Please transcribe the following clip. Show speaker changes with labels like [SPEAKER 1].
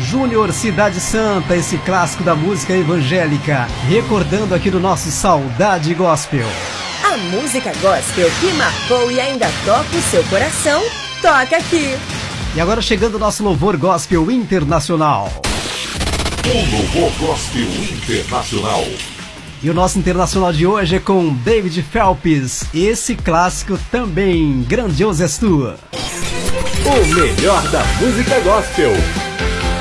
[SPEAKER 1] Júnior Cidade Santa, esse clássico da música evangélica, recordando aqui do nosso Saudade Gospel.
[SPEAKER 2] A música gospel que marcou e ainda toca o seu coração, toca aqui.
[SPEAKER 1] E agora chegando o nosso louvor gospel internacional.
[SPEAKER 3] O louvor gospel internacional.
[SPEAKER 1] E o nosso internacional de hoje é com David Phelps. Esse clássico também, Grandioso És Tu.
[SPEAKER 4] O melhor da música gospel.